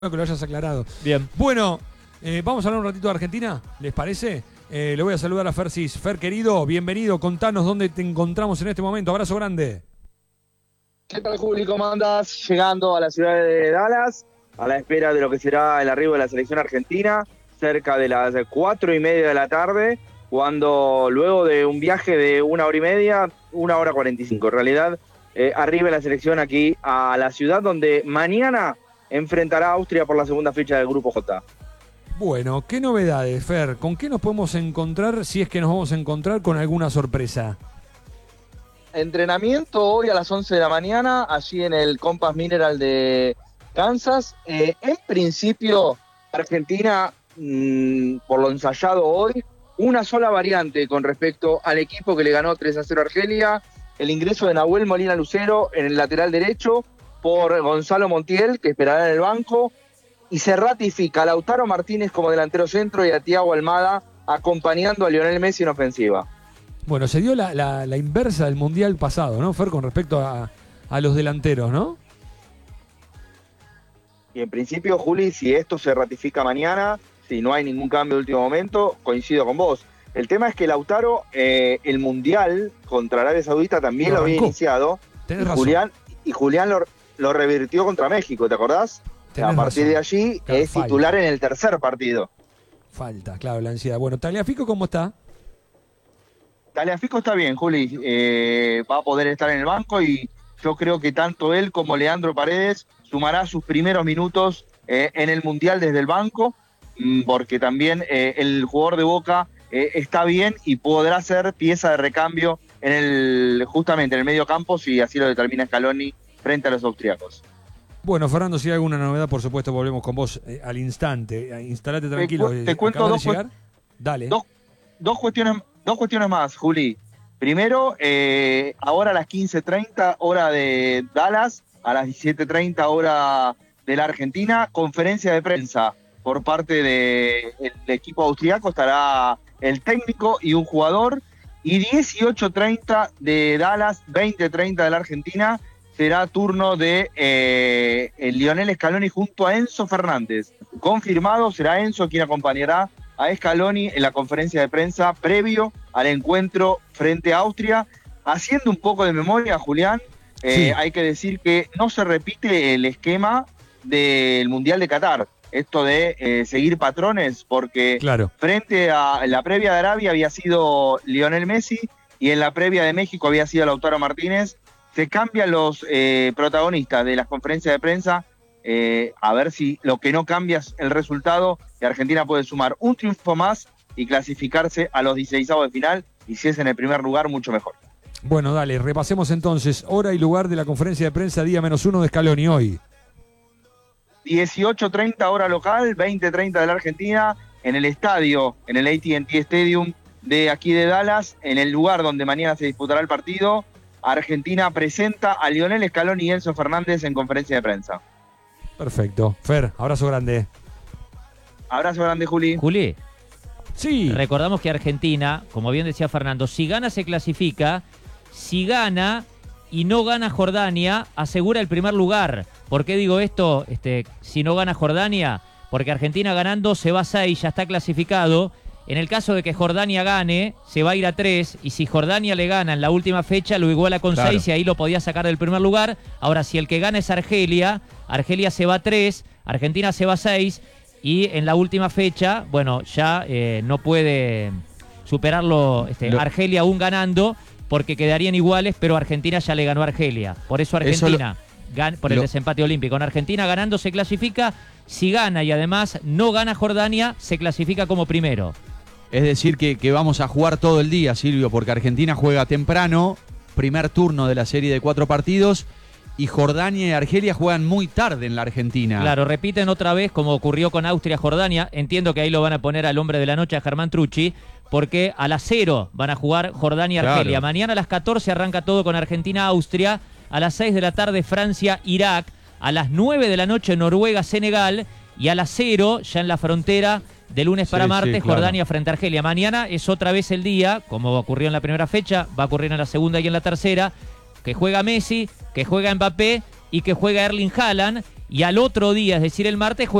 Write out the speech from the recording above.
Que lo hayas aclarado. Bien. Bueno, vamos a hablar un ratito de Argentina, ¿les parece? Le voy a saludar a Fer Cis. Fer, querido, bienvenido. Contanos dónde te encontramos en este momento. Abrazo grande. ¿Qué tal, Juli? ¿Cómo andas? Llegando a la ciudad de Dallas, a la espera de lo que será el arribo de la selección argentina, cerca de las 4:30 de la tarde, cuando luego de un viaje de 1 hora y media, 1 hora 45, en realidad, arribe la selección aquí a la ciudad donde mañana enfrentará a Austria por la segunda fecha del Grupo J. Bueno, ¿qué novedades, Fer? ¿Con qué nos podemos encontrar, si es que nos vamos a encontrar con alguna sorpresa? Entrenamiento hoy a las 11 de la mañana, allí en el Compass Mineral de Kansas. En principio, Argentina, por lo ensayado hoy, una sola variante con respecto al equipo que le ganó 3-0 a Argelia, el ingreso de Nahuel Molina Lucero en el lateral derecho por Gonzalo Montiel, que esperará en el banco, y se ratifica a Lautaro Martínez como delantero centro y a Thiago Almada acompañando a Lionel Messi en ofensiva. Bueno, se dio la inversa del Mundial pasado, ¿no, Fer? Con respecto a los delanteros, ¿no? Y en principio, Juli, si esto se ratifica mañana, si no hay ningún cambio de último momento, coincido con vos. El tema es que Lautaro, el Mundial contra Arabia Saudita también lo había iniciado. Tenés razón. Julián lo revirtió contra México, ¿te acordás? A partir de allí Claro, es titular en el tercer partido. Falta, claro, la ansiedad. Bueno, Tagliafico, ¿cómo está? Tagliafico está bien, Juli. Va a poder estar en el banco y yo creo que tanto él como Leandro Paredes sumará sus primeros minutos en el Mundial desde el banco, porque también el jugador de Boca está bien y podrá ser pieza de recambio justamente en el medio campo, si así lo determina Scaloni frente a los austriacos. Bueno, Fernando, si hay alguna novedad, por supuesto, volvemos con vos al instante. Instalate tranquilo. Te cuento ¿Acabas de llegar? Dale. Dos cuestiones más, Juli. Primero, ahora a las 15:30 hora de Dallas, a las 17:30 hora de la Argentina, conferencia de prensa por parte del equipo austriaco, estará el técnico y un jugador, y 18:30 de Dallas, 20:30 de la Argentina, será turno de Lionel Scaloni junto a Enzo Fernández. Confirmado, será Enzo quien acompañará a Scaloni en la conferencia de prensa previo al encuentro frente a Austria. Haciendo un poco de memoria, Julián, Sí. hay que decir que no se repite el esquema del Mundial de Qatar, esto de seguir patrones, porque Claro. frente a la previa de Arabia había sido Lionel Messi y en la previa de México había sido Lautaro Martínez. Se cambian los protagonistas de las conferencias de prensa, a ver si lo que no cambia es el resultado, y Argentina puede sumar un triunfo más y clasificarse a los 16avos de final, y si es en el primer lugar, mucho mejor. Bueno, dale, repasemos entonces hora y lugar de la conferencia de prensa día -1 de Scaloni hoy. 18:30 hora local, 20:30 de la Argentina, en el estadio, en el AT&T Stadium de aquí de Dallas, en el lugar donde mañana se disputará el partido. Argentina presenta a Lionel Scaloni y Enzo Fernández en conferencia de prensa. Perfecto. Fer, abrazo grande. Abrazo grande, Juli. Juli, Sí. recordamos que Argentina, como bien decía Fernando, si gana se clasifica, si gana y no gana Jordania, asegura el primer lugar. ¿Por qué digo esto? Si no gana Jordania, porque Argentina ganando se va a 6, ya está clasificado. En el caso de que Jordania gane, se va a ir a 3, y si Jordania le gana en la última fecha, lo iguala con 6 y ahí lo podía sacar del primer lugar. Ahora, si el que gana es Argelia, Argelia se va a 3, Argentina se va a 6, y en la última fecha, bueno, ya no puede superarlo Argelia aún ganando, porque quedarían iguales, pero Argentina ya le ganó a Argelia. Por eso Argentina, por el desempate olímpico, en Argentina ganando se clasifica. Si gana y además no gana Jordania, se clasifica como primero. Es decir, que vamos a jugar todo el día, Silvio, porque Argentina juega temprano, primer turno de la serie de 4 partidos, y Jordania y Argelia juegan muy tarde en la Argentina. Claro, repiten otra vez como ocurrió con Austria-Jordania. Entiendo que ahí lo van a poner al hombre de la noche, a Germán Trucci, porque a las 0 van a jugar Jordania y Argelia. Claro. Mañana a las 14 arranca todo con Argentina-Austria, a las 6 de la tarde Francia-Irak, a las 9 de la noche Noruega-Senegal, y a las 0 ya en la frontera de lunes para martes, claro. Jordania frente a Argelia. Mañana es otra vez el día, como ocurrió en la primera fecha, va a ocurrir en la segunda y en la tercera, que juega Messi, que juega Mbappé y que juega Erling Haaland. y al otro día, es decir, el martes,